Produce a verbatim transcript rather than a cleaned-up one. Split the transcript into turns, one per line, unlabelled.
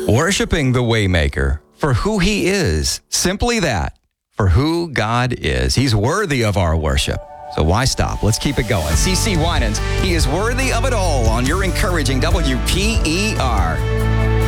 Worshiping the Waymaker for who he is. Simply that, for who God is. He's worthy of our worship. So why stop? Let's keep it going. C C Winans, he is worthy of it all on your encouraging W P E R.